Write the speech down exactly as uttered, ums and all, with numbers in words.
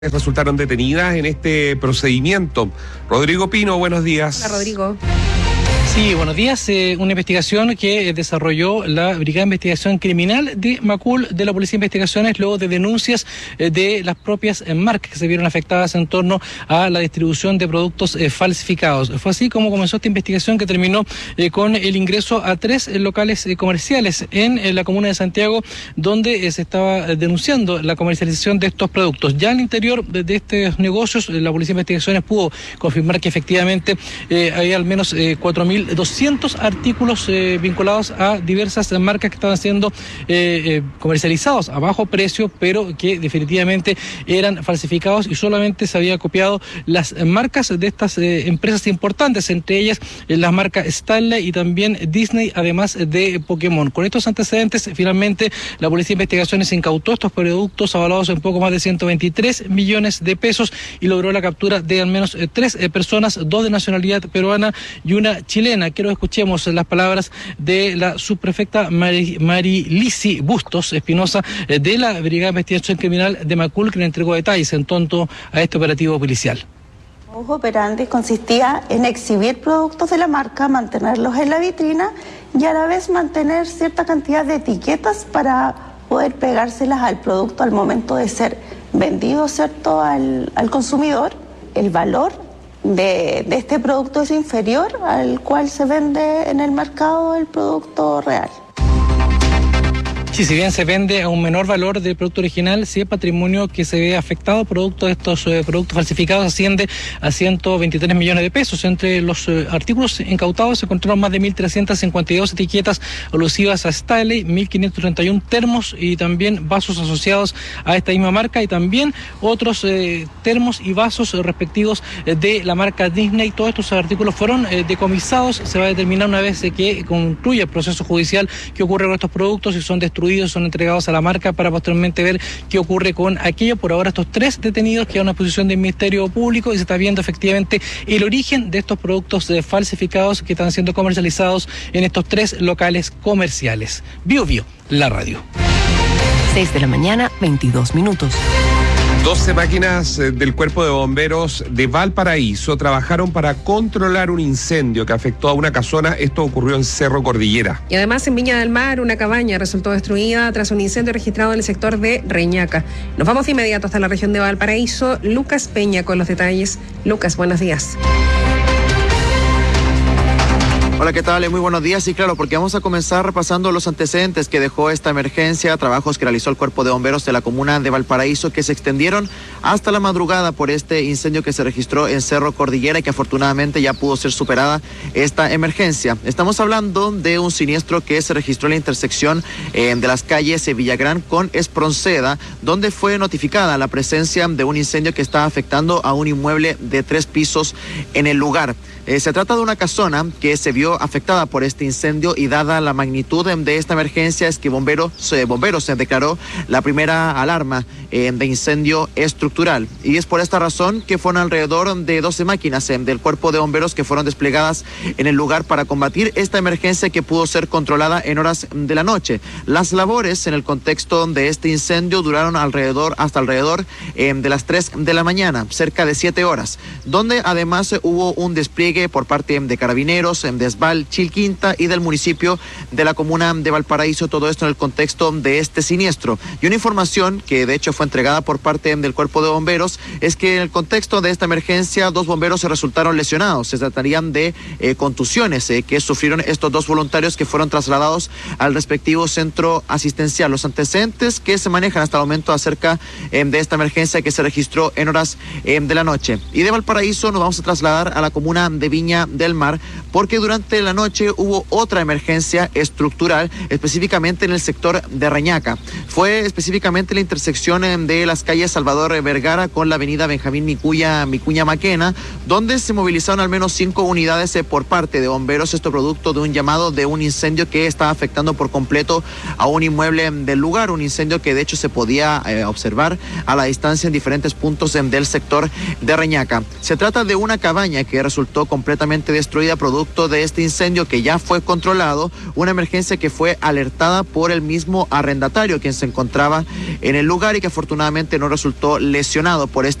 resultaron detenidas en este procedimiento. Rodrigo Pino, buenos días. Hola, Rodrigo. Sí, buenos días. Eh, una investigación que desarrolló la Brigada de Investigación Criminal de Macul de la Policía de Investigaciones luego de denuncias eh, de las propias eh, marcas que se vieron afectadas en torno a la distribución de productos eh, falsificados. Fue así como comenzó esta investigación que terminó eh, con el ingreso a tres eh, locales eh, comerciales en, en la comuna de Santiago, donde eh, se estaba denunciando la comercialización de estos productos. Ya al interior de, de estos negocios, eh, la Policía de Investigaciones pudo confirmar que efectivamente eh, había al menos eh, cuatro mil doscientos artículos eh, vinculados a diversas marcas que estaban siendo eh, eh, comercializados a bajo precio, pero que definitivamente eran falsificados y solamente se había copiado las marcas de estas eh, empresas importantes, entre ellas eh, las marcas Stanley y también Disney, además de Pokémon. Con estos antecedentes, finalmente la Policía de Investigaciones incautó estos productos avalados en poco más de ciento veintitrés millones de pesos y logró la captura de al menos eh, tres eh, personas, dos de nacionalidad peruana y una chilena. Quiero que escuchemos las palabras de la subprefecta Mari, Marilisi Bustos Espinosa eh, de la Brigada de Investigación Criminal de Macul, que le entregó detalles en torno a este operativo policial. El modus operandi consistía en exhibir productos de la marca, mantenerlos en la vitrina y a la vez mantener cierta cantidad de etiquetas para poder pegárselas al producto al momento de ser vendido, ¿cierto?, al, al consumidor. El valor De, de este producto es inferior al cual se vende en el mercado el producto real. Sí, si bien se vende a un menor valor del producto original, sí el patrimonio que se ve afectado producto de estos eh, productos falsificados asciende a ciento veintitrés millones de pesos. Entre los eh, artículos incautados se encontraron más de mil trescientas cincuenta y dos etiquetas alusivas a Stanley, mil quinientos treinta y uno termos y también vasos asociados a esta misma marca y también otros eh, termos y vasos eh, respectivos eh, de la marca Disney. Todos estos artículos fueron eh, decomisados. Se va a determinar una vez eh, que concluya el proceso judicial qué ocurre con estos productos, si son destruidos, son entregados a la marca para posteriormente ver qué ocurre con aquello. Por ahora estos tres detenidos quedan a posición del Ministerio Público y se está viendo efectivamente el origen de estos productos eh, falsificados que están siendo comercializados en estos tres locales comerciales. Bio Bio, la radio. seis de la mañana, veintidós minutos. doce máquinas del Cuerpo de Bomberos de Valparaíso trabajaron para controlar un incendio que afectó a una casona. Esto ocurrió en Cerro Cordillera. Y además en Viña del Mar, una cabaña resultó destruida tras un incendio registrado en el sector de Reñaca. Nos vamos de inmediato hasta la región de Valparaíso. Lucas Peña con los detalles. Lucas, buenos días. Hola, ¿qué tal? Muy buenos días. Y claro, porque vamos a comenzar repasando los antecedentes que dejó esta emergencia, trabajos que realizó el Cuerpo de Bomberos de la comuna de Valparaíso, que se extendieron hasta la madrugada por este incendio que se registró en Cerro Cordillera y que afortunadamente ya pudo ser superada esta emergencia. Estamos hablando de un siniestro que se registró en la intersección eh, de las calles Villagrán con Espronceda, donde fue notificada la presencia de un incendio que está afectando a un inmueble de tres pisos en el lugar. Eh, se trata de una casona que se vio afectada por este incendio y dada la magnitud de esta emergencia es que bomberos, eh, bomberos se declaró la primera alarma eh, de incendio estructural. Y es por esta razón que fueron alrededor de doce máquinas eh, del Cuerpo de Bomberos que fueron desplegadas en el lugar para combatir esta emergencia que pudo ser controlada en horas de la noche. Las labores en el contexto de este incendio duraron alrededor hasta alrededor eh, de las tres de la mañana, cerca de siete horas, donde además eh, hubo un despliegue por parte de carabineros, de Esval, Chilquinta y del municipio de la comuna de Valparaíso, todo esto en el contexto de este siniestro. Y una información que de hecho fue entregada por parte del Cuerpo de Bomberos es que en el contexto de esta emergencia dos bomberos se resultaron lesionados. Se tratarían de eh, contusiones eh, que sufrieron estos dos voluntarios que fueron trasladados al respectivo centro asistencial. Los antecedentes que se manejan hasta el momento acerca eh, de esta emergencia que se registró en horas eh, de la noche. Y de Valparaíso nos vamos a trasladar a la comuna de Viña del Mar, porque durante la noche hubo otra emergencia estructural, específicamente en el sector de Reñaca. Fue específicamente la intersección de las calles Salvador Vergara con la avenida Benjamín Micuña, Micuña Maquena, donde se movilizaron al menos cinco unidades por parte de bomberos, esto producto de un llamado de un incendio que estaba afectando por completo a un inmueble del lugar, un incendio que de hecho se podía eh, observar a la distancia en diferentes puntos del sector de Reñaca. Se trata de una cabaña que resultó completamente destruida producto de este incendio que ya fue controlado, una emergencia que fue alertada por el mismo arrendatario quien se encontraba en el lugar y que afortunadamente no resultó lesionado por este